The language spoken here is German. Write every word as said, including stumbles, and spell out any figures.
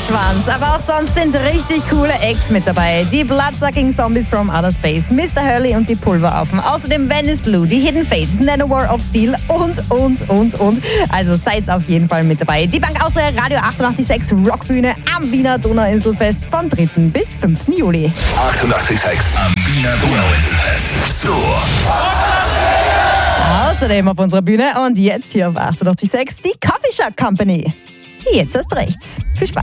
Rattenschwanz. Aber auch sonst sind richtig coole Acts mit dabei. Die Bloodsucking Zombies from Outer Space, Mister Hurley und die Pulveraffen. Außerdem Venice Blue, die Hidden Fates, Nanowar of Steel und, und, und, und. Also seid auf jeden Fall mit dabei. Die Bank Austria Radio achtundachtzig Komma sechs Rockbühne am Wiener Donauinselfest vom dritten bis fünften Juli. achtundachtzig Komma sechs am Wiener Donauinselfest. So. Außerdem auf unserer Bühne und jetzt hier auf achtundachtzig Komma sechs die Coffee Shop Company. Jetzt erst recht. Viel Spaß.